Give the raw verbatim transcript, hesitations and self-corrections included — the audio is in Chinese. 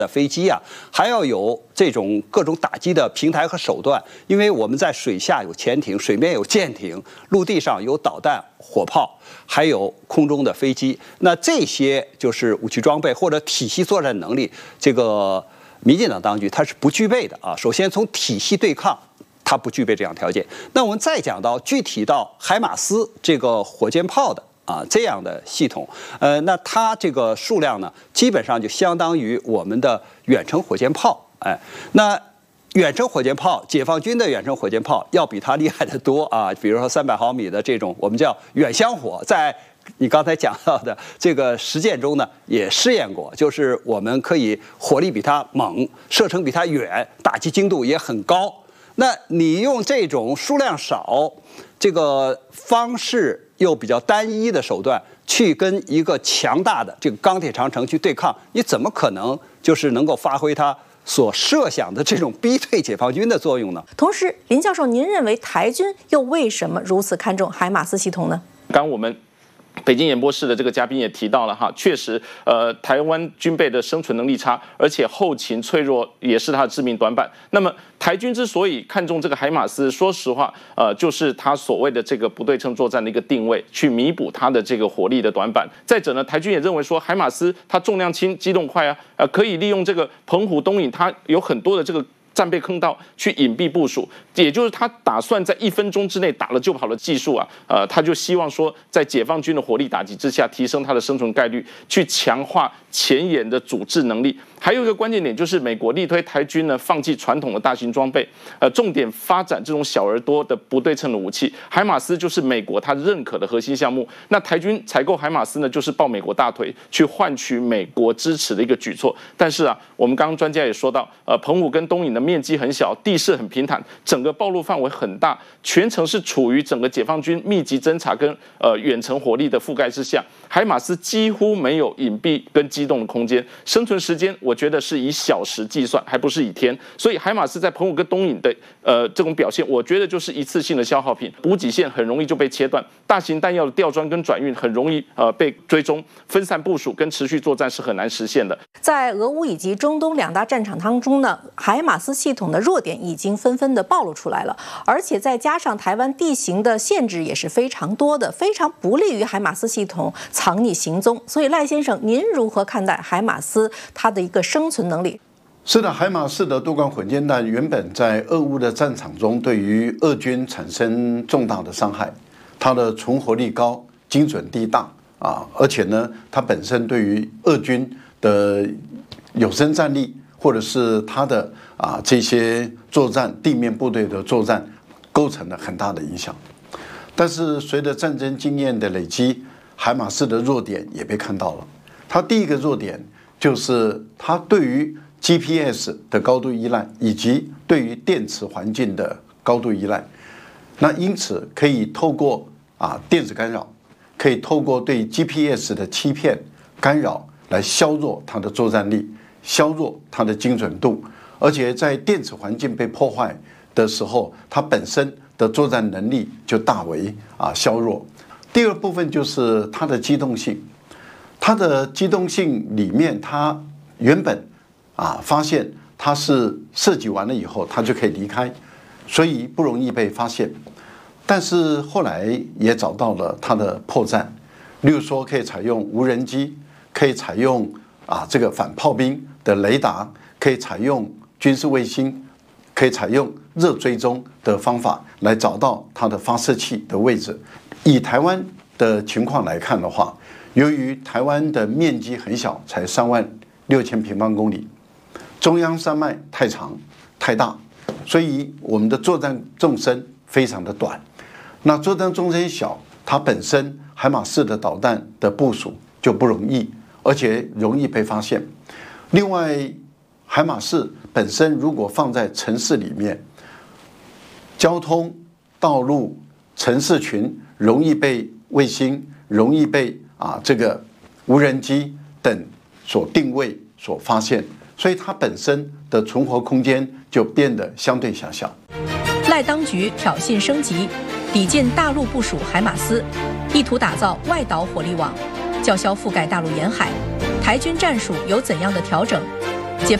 的飞机啊，还要有这种各种打击的平台和手段，因为我们在水下有潜艇，水面有舰艇，陆地上有导弹、火炮，还有空中的飞机。那这些就是武器装备或者体系作战能力，这个民进党当局它是不具备的啊。首先从体系对抗，它不具备这样条件。那我们再讲到具体到海马斯这个火箭炮的。啊，这样的系统，呃，那它这个数量呢，基本上就相当于我们的远程火箭炮，哎，那远程火箭炮，解放军的远程火箭炮要比它厉害得多啊。比如说三百毫米的这种，我们叫远香火，在你刚才讲到的这个实践中呢，也试验过，就是我们可以火力比它猛，射程比它远，打击精度也很高。那你用这种数量少，这个方式又比较单一的手段去跟一个强大的这个钢铁长城去对抗，你怎么可能就是能够发挥它所设想的这种逼退解放军的作用呢？ 同时，林教授，您认为台军又为什么如此看重海马斯系统呢？ 刚我们北京演播室的这个嘉宾也提到了哈，确实，呃，台湾军备的生存能力差，而且后勤脆弱也是它的致命短板。那么台军之所以看重这个海马斯，说实话，呃，就是它所谓的这个不对称作战的一个定位，去弥补它的这个火力的短板。再者呢，台军也认为说，海马斯它重量轻、机动快啊，呃，可以利用这个澎湖、东引，它有很多的这个战备坑道去隐蔽部署，也就是他打算在一分钟之内打了就跑的技术啊，呃，他就希望说，在解放军的火力打击之下，提升他的生存概率，去强化前沿的阻滞能力。还有一个关键点就是，美国力推台军呢放弃传统的大型装备，呃，重点发展这种小而多的不对称的武器。海马斯就是美国他认可的核心项目。那台军采购海马斯呢，就是抱美国大腿，去换取美国支持的一个举措。但是啊，我们刚刚专家也说到，呃，澎湖跟东引的面积很小，地势很平坦，整个暴露范围很大，全程是处于整个解放军密集侦察跟呃远程火力的覆盖之下。海马斯几乎没有隐蔽跟机动的空间，生存时间我觉得是以小时计算，还不是以天。所以海马斯在澎湖跟东引的呃这种表现，我觉得就是一次性的消耗品，补给线很容易就被切断，大型弹药的吊装跟转运很容易呃被追踪，分散部署跟持续作战是很难实现的。 在俄乌以及中东两大战场当中呢，海马斯系统的弱点已经纷纷的暴露出来了，而且再加上台湾地形的限制也是非常多的，非常不利于海马斯系统藏匿行踪。所以赖先生，您如何看待海马斯它的一个生存能力？ 是的，海马斯的多管混煎弹原本在俄乌的战场中对于俄军产生重大的伤害，它的存活率高，精准地大啊，而且呢，它本身对于俄军的有生战力或者是它的啊这些作战地面部队的作战构成了很大的影响。但是随着战争经验的累积，海马斯的弱点也被看到了。它第一个弱点就是它对于 G P S 的高度依赖，以及对于电磁环境的高度依赖。那因此可以透过啊电子干扰，可以透过对 G P S 的欺骗干扰来削弱它的作战力，削弱它的精准度。而且在电子环境被破坏的时候，它本身的作战能力就大为啊削弱。第二部分就是它的机动性，它的机动性里面，它原本啊发现它是设计完了以后，它就可以离开，所以不容易被发现。但是后来也找到了它的破绽，例如说可以采用无人机，可以采用啊这个反炮兵的雷达，可以采用军事卫星，可以采用热追踪的方法来找到它的发射器的位置。以台湾的情况来看的话，由于台湾的面积很小，才三万六千平方公里，中央山脉太长太大，所以我们的作战纵深非常的短。那作战纵深小，它本身海马斯的导弹的部署就不容易，而且容易被发现。另外，海马斯本身如果放在城市里面，交通、道路、城市群容易被卫星、容易被啊这个无人机等所定位、所发现，所以它本身的存活空间就变得相对狭小。 赖当局挑衅升级，抵近大陆部署海马斯，意图打造外岛火力网，叫嚣覆盖大陆沿海。台军战术有怎样的调整？